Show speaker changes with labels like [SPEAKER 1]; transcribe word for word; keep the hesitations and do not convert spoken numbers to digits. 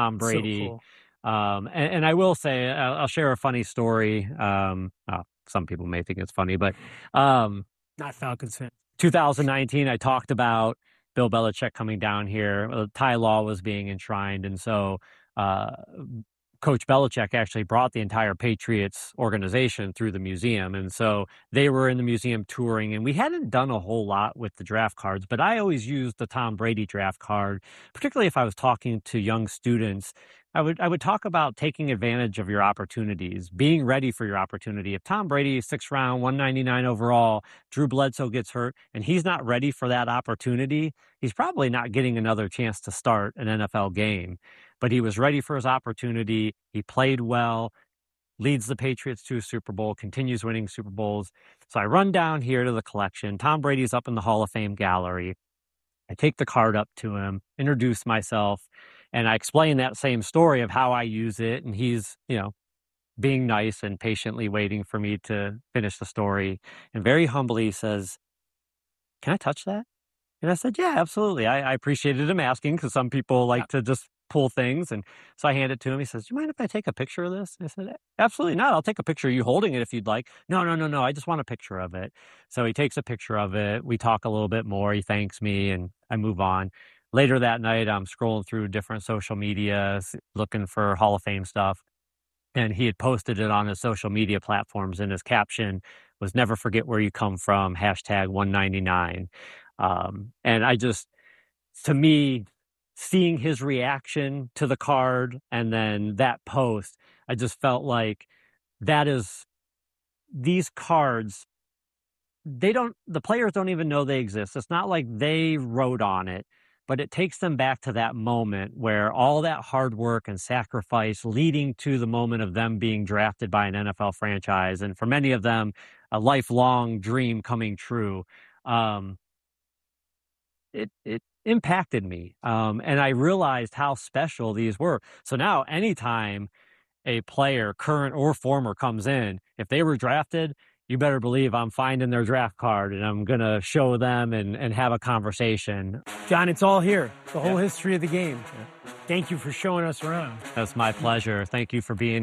[SPEAKER 1] Tom
[SPEAKER 2] So
[SPEAKER 1] Brady.
[SPEAKER 2] cool.
[SPEAKER 1] Um, and, and I will say, I'll, I'll share a funny story. Um, uh, some people may think it's funny, but um,
[SPEAKER 2] Not Falcons fan.
[SPEAKER 1] two thousand nineteen, I talked about Bill Belichick coming down here. Uh, Ty Law was being enshrined, and so uh, Coach Belichick actually brought the entire Patriots organization through the museum. And so they were in the museum touring, and we hadn't done a whole lot with the draft cards, but I always used the Tom Brady draft card, particularly if I was talking to young students. I would I would talk about taking advantage of your opportunities, being ready for your opportunity. If Tom Brady is sixth round, one ninety-nine overall, Drew Bledsoe gets hurt, and he's not ready for that opportunity, he's probably not getting another chance to start an N F L game. But he was ready for his opportunity. He played well, leads the Patriots to a Super Bowl, continues winning Super Bowls. So I run down here to the collection. Tom Brady's up in the Hall of Fame gallery. I take the card up to him, introduce myself, and I explain that same story of how I use it. And he's, you know, being nice and patiently waiting for me to finish the story. And very humbly says, "Can I touch that?" And I said, "Yeah, absolutely." I, I appreciated him asking, because some people like to just pull things. And so I hand it to him. He says, "Do you mind if I take a picture of this?" And I said, "Absolutely not. I'll take a picture of you holding it if you'd like." "No, no, no, no. I just want a picture of it." So he takes a picture of it. We talk a little bit more. He thanks me, and I move on. Later that night, I'm scrolling through different social media, s- looking for Hall of Fame stuff. And he had posted it on his social media platforms, and his caption was "Never forget where you come from, hashtag one ninety-nine." Um, and I just, to me, seeing his reaction to the card and then that post, I just felt like that is, these cards, they don't, the players don't even know they exist. It's not like they wrote on it, but it takes them back to that moment where all that hard work and sacrifice leading to the moment of them being drafted by an N F L franchise. And for many of them, a lifelong dream coming true. Um, it, it impacted me. Um, and I realized how special these were. So now anytime a player, current or former, comes in, if they were drafted, you better believe I'm finding their draft card and I'm going to show them and, and have a conversation.
[SPEAKER 2] John, it's all here. The whole
[SPEAKER 1] Yeah.
[SPEAKER 2] history of the game. Thank you for showing us around.
[SPEAKER 1] That's my pleasure. Thank you for being